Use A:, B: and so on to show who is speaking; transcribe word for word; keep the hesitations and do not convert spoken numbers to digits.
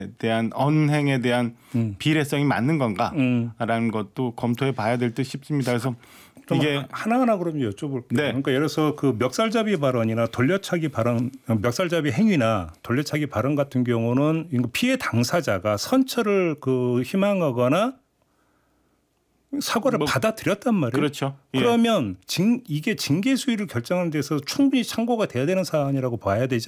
A: 대한 언행에 대한
B: 음.
A: 비례성이 맞는 건가라는
B: 음.
A: 것도 검토해 봐야 될 듯 싶습니다. 그래서
B: 좀
A: 이게
B: 하나하나 그럼 여쭤볼게요.
A: 네.
B: 그러니까 예를 들어서 그 멱살잡이 발언이나 돌려차기 발언, 멱살잡이 행위나 돌려차기 발언 같은 경우는 피해 당사자가 선처를 그 희망하거나 사과를
A: 뭐,
B: 받아들였단 말이에요.
A: 그렇죠. 예.
B: 그러면 징, 이게 징계 수위를 결정하는 데서 충분히 참고가 돼야 되는 사안이라고 봐야 되지